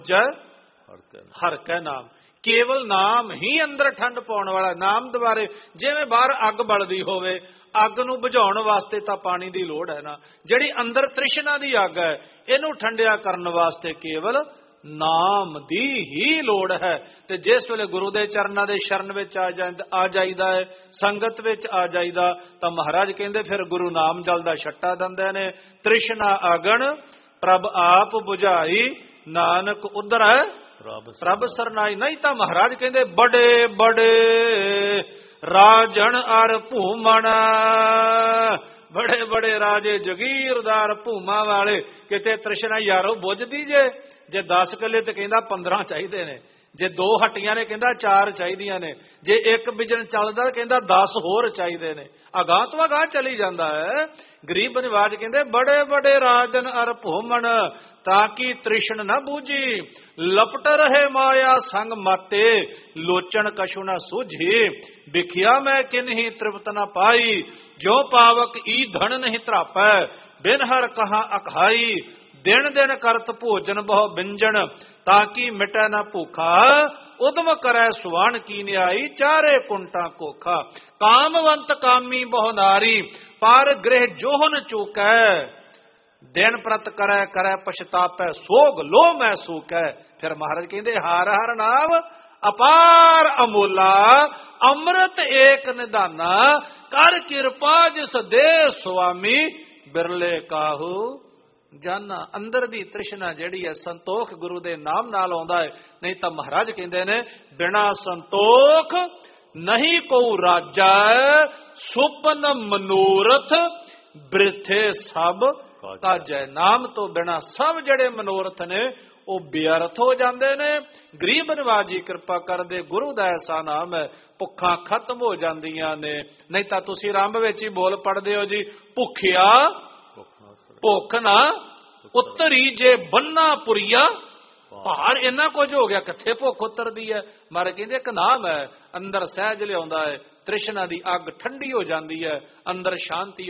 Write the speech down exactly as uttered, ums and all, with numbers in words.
ਜੈ ਹਰ ਕੈ ਨਾਮ। ਕੇਵਲ ਨਾਮ ਹੀ ਅੰਦਰ ਠੰਡ ਪਾਉਣ ਵਾਲਾ। ਨਾਮ ਦੁਆਰੇ ਜਿਵੇਂ ਬਾਹਰ ਅੱਗ ਬਲਦੀ ਹੋਵੇ, ਅੱਗ ਨੂੰ ਬੁਝਾਉਣ ਵਾਸਤੇ ਤਾਂ ਪਾਣੀ ਦੀ ਲੋੜ ਹੈ ਨਾ। ਜਿਹੜੀ ਅੰਦਰ ਤ੍ਰਿਸ਼ਨਾ ਦੀ ਅੱਗ ਹੈ, ਇਹਨੂੰ ਠੰਡਿਆ ਕਰਨ ਵਾਸਤੇ ਕੇਵਲ ਨਾਮ ਦੀ ਹੀ ਲੋੜ ਹੈ। ਤੇ ਜਿਸ ਵੇਲੇ ਗੁਰੂ ਦੇ ਚਰਨਾਂ ਦੇ ਸ਼ਰਨ ਵਿੱਚ ਆ ਜਾਂਦਾ ਆ ਜਾਈਦਾ ਹੈ, ਸੰਗਤ ਵਿੱਚ ਆ ਜਾਈਦਾ, ਤਾਂ ਮਹਾਰਾਜ ਕਹਿੰਦੇ ਫਿਰ ਗੁਰੂ ਨਾਮ ਜਲ ਦਾ ਛੱਟਾ ਦਿੰਦੇ ਨੇ। ਤ੍ਰਿਸ਼ਨਾ ਅਗਨ ਪ੍ਰਭ ਆਪ ਬੁਝਾਈ, ਨਾਨਕ ਉਧਰੈ ਪ੍ਰਭ ਸਰਨਾਈ। ਨਹੀਂ ਤਾਂ ਮਹਾਰਾਜ ਕਹਿੰਦੇ ਬੜੇ ਬੜੇ ਰਾਜਣ ਅਰ ਭੂਮਣ, ਬੜੇ ਬੜੇ ਰਾਜੇ ਜਗੀਰਦਾਰ ਭੂਮਾ ਵਾਲੇ, ਕਿਤੇ ਤ੍ਰਿਸ਼ਨਾ ਯਾਰੋ ਬੁਝਦੀ ਜੇ। ਜੇ ਦਸ ਕਿੱਲੇ ਤੇ ਕਹਿੰਦਾ ਪੰਦਰਾਂ ਚਾਹੀਦੇ ਨੇ, ਜੇ ਦੋ ਹੱਟੀਆਂ ਨੇ ਕਹਿੰਦਾ ਚਾਰ ਚਾਹੀਦੀਆਂ ਨੇ, ਜੇ ਇੱਕ ਬਿਜਨ ਚੱਲਦਾ ਕਹਿੰਦਾ ਦਸ ਹੋਰ ਚਾਹੀਦੇ ਨੇ। ਅਗਾਂਹ ਤੋਂ ਅਗਾਂਹ ਚਲੀ ਜਾਂਦਾ ਹੈ। ਗਰੀਬ ਨਿਵਾਜ ਕਹਿੰਦੇ ਬੜੇ ਬੜੇ ਰਾਜਨ ਅਰ ਭੂਮਣ, ਤਾਂ ਕਿ ਤ੍ਰਿਸ਼ਨ ਨਾ ਬੂਝੀ, ਲਪਟ ਰਹੇ ਮਾਇਆ ਸੰਗ ਮਾਤੇ, ਲੋਚਨ ਕਛੂ ਨਾ ਸੂਝੀ, ਵਿਖਿਆ ਮੈਂ ਕਿਨਹੀ ਤ੍ਰਿਪਤ ਨਾ ਪਾਈ, ਜੋ ਪਾਵਕ ਈ ਧਨ ਨਹੀਂ ਧਰਾਪੈ, ਬਿਨ ਹਰ ਕਹਾ ਅਖਾਈ, ਦਿਨ ਦਿਨ ਕਰਤ ਭੋਜਨ ਬਹੁ ਬਿੰਜਣ, ਤਾਂ ਕਿ ਮਿਟੈ ਨਾ ਭੂਖਾ, ਉਦਮ ਕਰੈ ਸੁਆਣ ਕੀ ਨਿਆਈ, ਚਾਰੇ ਕੁੰਟਾਂ ਕੋਖਾ, ਕਾਮਵੰਤ ਕਾਮੀ ਬਹੁ ਨਾਰੀ, ਪਰ ਗ੍ਰਹਿ ਜੋਹਨ ਚੂਕੈ, ਦਿਨ ਪ੍ਰਤ ਕਰੈ ਕਰੈ ਪਛਤਾਪੈ, ਸੋਗ ਲੋ ਮੈਂ ਸੂਕੈ। ਫਿਰ ਮਹਾਰਾਜ ਕਹਿੰਦੇ ਹਰ ਹਰ ਨਾਮ ਅਪਾਰ ਅਮੋਲਾ, ਅੰਮ੍ਰਿਤ ਏਕ ਨਿਧਾਨਾ, ਕਰ ਕਿਰਪਾ ਜਿਸ ਦੇ ਸੁਆਮੀ, ਬਿਰਲੇ ਕਾਹੂ ਜਾਨਾ। ਅੰਦਰ ਦੀ ਤ੍ਰਿਸ਼ਨਾ ਜਿਹੜੀ ਹੈ, ਸੰਤੋਖ ਗੁਰੂ ਦੇ ਨਾਮ ਨਾਲ ਆਉਂਦਾ ਹੈ। ਨਹੀਂ ਤਾਂ ਮਹਾਰਾਜ ਕਹਿੰਦੇ ਨੇ ਬਿਨਾ ਸੰਤੋਖ ਨਹੀਂ ਕੋ ਰਾਜਾ, ਸੁਪਨ ਮਨੋਰਥ ਬ੍ਰਿਥੇ ਸਭ ਕਾਜੈ। ਨਾਮ ਤੋਂ ਬਿਨਾ ਸਭ ਜਿਹੜੇ ਮਨੋਰਥ ਨੇ ਉਹ ਬੇਅਰਥ ਹੋ ਜਾਂਦੇ ਨੇ। ਗਰੀਬ ਨਿਵਾਜੀ ਕਿਰਪਾ ਕਰਦੇ, ਗੁਰੂ ਦਾ ਐਸਾ ਨਾਮ ਹੈ, ਭੁੱਖਾਂ ਖਤਮ ਹੋ ਜਾਂਦੀਆਂ ਨੇ। ਨਹੀਂ ਤਾਂ ਤੁਸੀਂ ਆਰੰਭ ਵਿੱਚ ਹੀ ਬੋਲ ਪੜਦੇ ਹੋ ਜੀ, ਭੁੱਖਿਆ ਭੁੱਖ ਨਾ ਉਤਰੀ, ਜੇ ਬੰਨਾ ਪੁਰੀਆ ਭਾਰ। ਇੰਨਾ ਕੁਝ ਹੋ ਗਿਆ, ਕਿੱਥੇ ਭੁੱਖ ਉਤਰਦੀ ਹੈ। ਮਾਰੇ ਕਹਿੰਦੇ ਇੱਕ ਨਾਮ ਹੈ, ਅੰਦਰ ਸਹਿਜ ਲਿਆਉਂਦਾ ਹੈ, ਤ੍ਰਿਸ਼ਨਾ ਦੀ ਅੱਗ ਠੰਡੀ ਹੋ ਜਾਂਦੀ ਹੈ, ਅੰਦਰ ਸ਼ਾਂਤੀ